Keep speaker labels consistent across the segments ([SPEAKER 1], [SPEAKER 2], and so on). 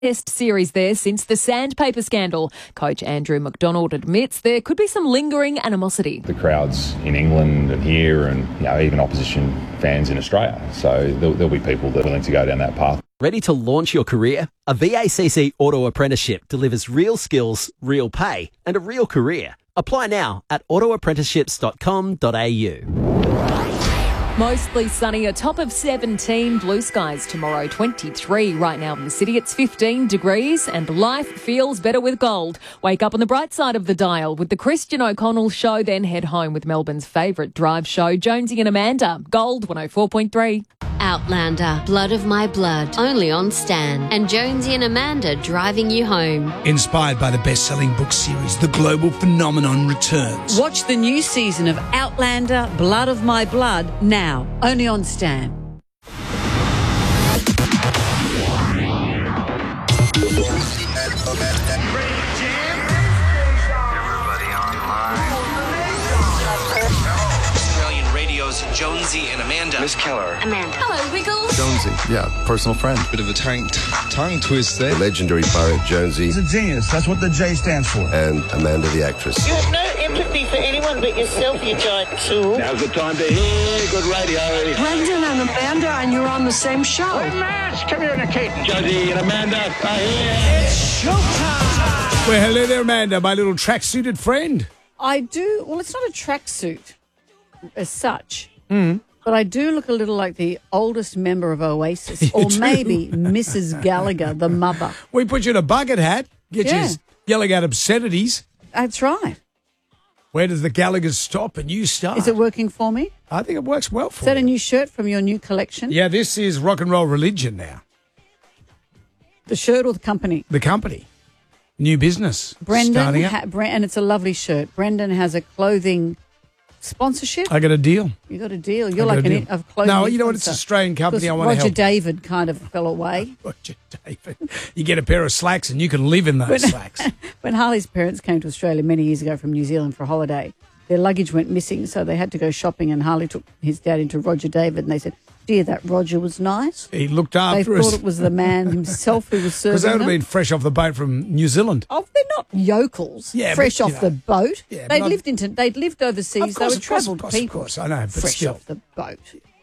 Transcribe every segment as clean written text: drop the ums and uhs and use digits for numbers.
[SPEAKER 1] Test series there since the sandpaper scandal. Coach Andrew McDonald admits there could be some lingering animosity.
[SPEAKER 2] The crowds in England and here and even opposition fans in Australia. So there'll be people that are willing to go down that path.
[SPEAKER 3] Ready to launch your career? A VACC auto apprenticeship delivers real skills, real pay and a real career. Apply now at autoapprenticeships.com.au.
[SPEAKER 1] Mostly sunny, a top of 17, blue skies tomorrow, 23 right now in the city. It's 15 degrees and life feels better with gold. Wake up on the bright side of the dial with the Christian O'Connell Show, then head home with Melbourne's favourite drive show, Jonesy and Amanda. Gold 104.3.
[SPEAKER 4] Outlander, Blood of My Blood, only on Stan. And Jonesy and Amanda driving you home.
[SPEAKER 5] Inspired by the best-selling book series, The Global Phenomenon returns.
[SPEAKER 6] Watch the new season of Outlander, Blood of My Blood, now, only on Stan.
[SPEAKER 7] Jonesy and Amanda.
[SPEAKER 8] Miss Keller.
[SPEAKER 4] Amanda. Hello, Wiggles.
[SPEAKER 9] Jonesy, personal friend.
[SPEAKER 10] Bit of a tongue twist there.
[SPEAKER 9] The legendary pirate Jonesy.
[SPEAKER 11] He's a genius. That's what the J stands for.
[SPEAKER 9] And Amanda the actress.
[SPEAKER 12] You have no empathy for anyone but yourself, you giant tool.
[SPEAKER 13] Now's the time to hear good radio.
[SPEAKER 14] Brendan and Amanda, and you're on the same show.
[SPEAKER 13] Hey, Max, come here, Nikita. Jonesy and Amanda are here.
[SPEAKER 5] It's showtime. Well, hello there, Amanda, my little tracksuited friend.
[SPEAKER 6] I do. Well, it's not a tracksuit as such. But I do look a little like the oldest member of Oasis, or maybe Mrs. Gallagher, the mother.
[SPEAKER 5] We put you in a bucket hat, get you yelling out obscenities.
[SPEAKER 6] That's right.
[SPEAKER 5] Where does the Gallaghers stop and you start?
[SPEAKER 6] Is it working for me?
[SPEAKER 5] I think it works well for you.
[SPEAKER 6] Is that a new shirt from your new collection?
[SPEAKER 5] Yeah, this is Rock and Roll Religion now.
[SPEAKER 6] The shirt or the company?
[SPEAKER 5] The company. New business.
[SPEAKER 6] Brendan, and it's a lovely shirt. Brendan has a clothing sponsorship.
[SPEAKER 5] I got a deal.
[SPEAKER 6] You got a deal. You're like a clothing.
[SPEAKER 5] No, you know what? It's an Australian company. I want to help.
[SPEAKER 6] Roger David kind of fell away.
[SPEAKER 5] Roger David. You get a pair of slacks and you can live in those slacks.
[SPEAKER 6] When Harley's parents came to Australia many years ago from New Zealand for a holiday, their luggage went missing, so they had to go shopping, and Harley took his dad into Roger David, and they said, "Dear, that Roger was nice."
[SPEAKER 5] He looked after
[SPEAKER 6] us. They
[SPEAKER 5] us.
[SPEAKER 6] thought it was the man himself who was serving them.
[SPEAKER 5] Because they would have been fresh off the boat from New Zealand.
[SPEAKER 6] Oh, they're not yokels.
[SPEAKER 5] Yeah,
[SPEAKER 6] fresh off the boat.
[SPEAKER 5] Yeah,
[SPEAKER 6] they'd lived overseas. They were travelled people.
[SPEAKER 5] Of course, I know, but
[SPEAKER 6] fresh
[SPEAKER 5] still.
[SPEAKER 6] off the boat.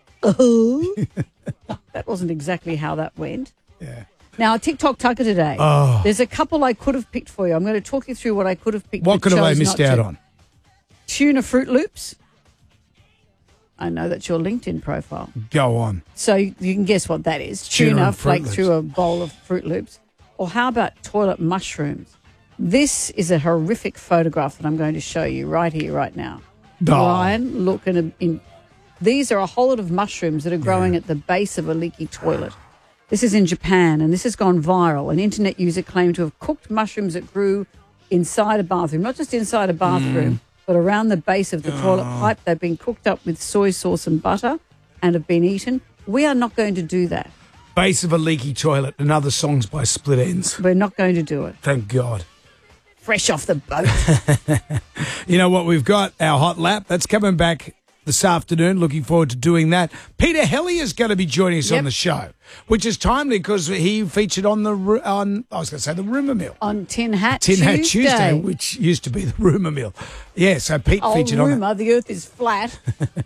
[SPEAKER 6] That wasn't exactly how that went.
[SPEAKER 5] Yeah.
[SPEAKER 6] Now, a TikTok tucker today.
[SPEAKER 5] Oh.
[SPEAKER 6] There's a couple I could have picked for you. I'm going to talk you through what I could have picked.
[SPEAKER 5] What could have I missed out on?
[SPEAKER 6] Tuna Fruit Loops. I know that's your LinkedIn profile.
[SPEAKER 5] Go on.
[SPEAKER 6] So you can guess what that is. Tuna flaked through a bowl of Fruit Loops. Or how about toilet mushrooms? This is a horrific photograph that I'm going to show you right here, right now.
[SPEAKER 5] Oh.
[SPEAKER 6] Ryan, look these are a whole lot of mushrooms that are growing at the base of a leaky toilet. This is in Japan, and this has gone viral. An internet user claimed to have cooked mushrooms that grew inside a bathroom, not just inside a bathroom, but around the base of the toilet pipe. They've been cooked up with soy sauce and butter and have been eaten. We are not going to do that.
[SPEAKER 5] Base of a leaky toilet and other songs by Split Enz.
[SPEAKER 6] We're not going to do it.
[SPEAKER 5] Thank God.
[SPEAKER 6] Fresh off the boat.
[SPEAKER 5] You know what? We've got our hot lap. That's coming back this afternoon. Looking forward to doing that. Peter Helly is going to be joining us on the show, which is timely because he featured on the Rumour Mill.
[SPEAKER 6] On Tin Hat
[SPEAKER 5] Tuesday, which used to be the Rumour Mill. Yeah, so Pete featured on
[SPEAKER 6] that. The earth is flat.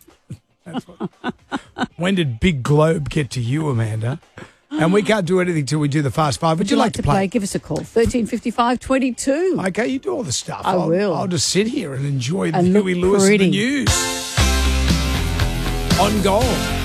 [SPEAKER 5] When did Big Globe get to you, Amanda? And we can't do anything till we do the Fast Five. Would you like to play?
[SPEAKER 6] Give us a call. 1355 22.
[SPEAKER 5] Okay, you do all the stuff.
[SPEAKER 6] I will.
[SPEAKER 5] I'll just sit here and enjoy the Huey Lewis and the news. On Gold.